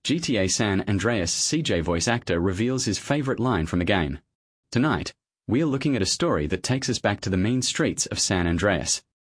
GTA San Andreas CJ voice actor reveals his favorite line from the game. Tonight, we are looking at a story that takes us back to the mean streets of San Andreas.